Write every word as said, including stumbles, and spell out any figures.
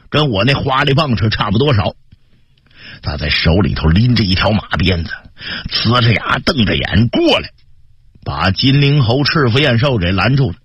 跟我那花梨棒是差不多少。他在手里头拎着一条马鞭子，呲着牙瞪着眼过来，把金陵侯赤腹燕寿给拦住了。